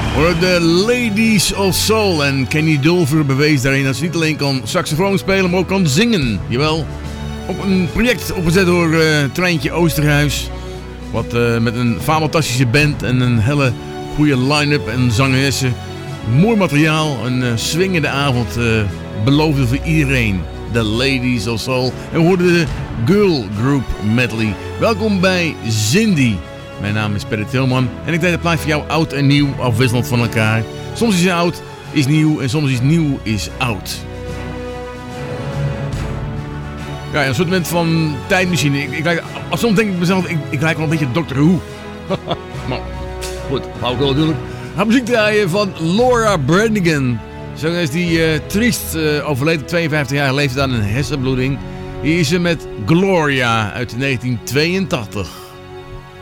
De Ladies of Soul. En Kenny Dulfer bewees daarin dat ze niet alleen kan saxofoon spelen, maar ook kan zingen. Jawel. Ook een project opgezet door Treintje Oosterhuis. Wat met een fantastische band en een hele goede line-up en zangeressen. Mooi materiaal, een swingende avond beloofde voor iedereen. The Ladies of Soul. En we hoorden de Girl Group Medley. Welkom bij Zindy. Mijn naam is Perry Tilman en ik deed het plaatje voor jou oud en nieuw afwisselend van elkaar. Soms is oud is nieuw en soms is nieuw is oud. Ja, een soort moment van tijdmachine. Soms denk ik mezelf, ik lijk wel een beetje Doctor Who. Maar goed, hou ik wel natuurlijk. Ga muziek draaien van Laura Branigan. Zangeres die triest overleed op 52 jaar leeftijd aan een hersenbloeding. Hier is ze met Gloria uit 1982.